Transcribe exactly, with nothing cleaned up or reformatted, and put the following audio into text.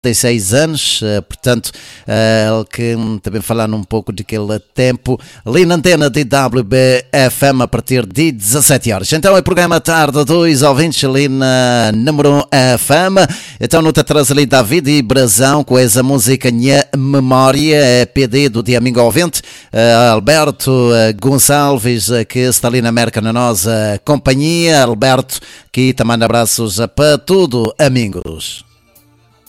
e seis anos, portanto, ele que também falando um pouco daquele tempo ali na antena de W B F M a partir de dezassete horas. Então é programa Tarde dois ouvintes ali na número um F M. Então no atrás ali David e Brazão com essa música Minha Memória, é pedido de amigo ouvinte Alberto Gonçalves, que está ali na América na nossa companhia. Alberto, que também abraços para tudo, amigos.